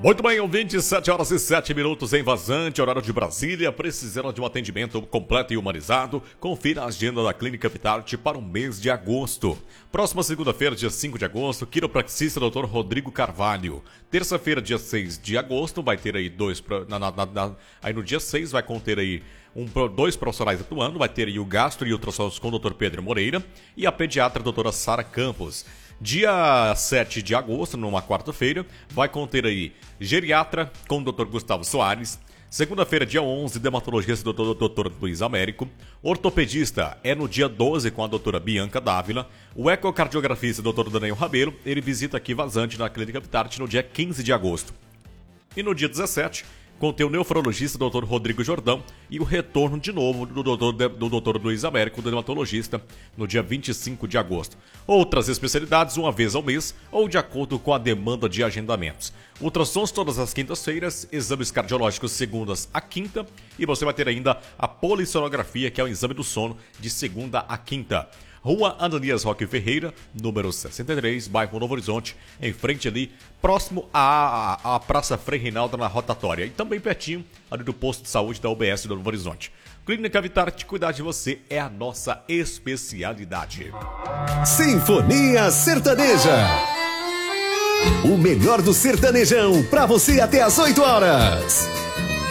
Muito bem, ouvintes, 7 horas e 7 minutos em Vazante, horário de Brasília. Precisando de um atendimento completo e humanizado? Confira a agenda da Clínica Vitarte para o mês de agosto. Próxima segunda-feira, dia 5 de agosto, quiropraxista Dr. Rodrigo Carvalho. Terça-feira, dia 6 de agosto, vai ter aí aí no dia 6 vai conter aí dois profissionais atuando, vai ter aí o gastro e ultrassons com o Dr. Pedro Moreira e a pediatra doutora Sara Campos. Dia 7 de agosto, numa quarta-feira, vai conter aí geriatra com o Dr. Gustavo Soares. Segunda-feira, dia 11, dermatologista do Dr. Luiz Américo. Ortopedista é no dia 12 com a doutora Bianca Dávila. O ecocardiografista Dr. Daniel Rabelo, ele visita aqui Vazante na Clínica Vitarte no dia 15 de agosto. E no dia 17, contém o nefrologista Dr. Rodrigo Jordão e o retorno de novo do Dr. Luiz Américo, dermatologista, no dia 25 de agosto. Outras especialidades uma vez ao mês ou de acordo com a demanda de agendamentos. Ultrassons todas as quintas-feiras, exames cardiológicos segundas a quinta e você vai ter ainda a polissonografia, que é o exame do sono, de segunda a quinta. Rua Ananias Roque Ferreira, número 63, bairro Novo Horizonte, em frente ali, próximo à Praça Frei Reinaldo, na rotatória. E também pertinho ali do posto de saúde da UBS do Novo Horizonte. Clínica Vitarte, cuidar de você é a nossa especialidade. Sinfonia Sertaneja. O melhor do sertanejão para você até às 8 horas.